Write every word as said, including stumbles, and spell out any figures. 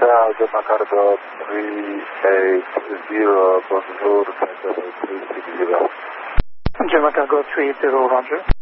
Hotel, Java Cargo three eight zero, bonjour, Center three six zero. Java Cargo three eight zero, roger.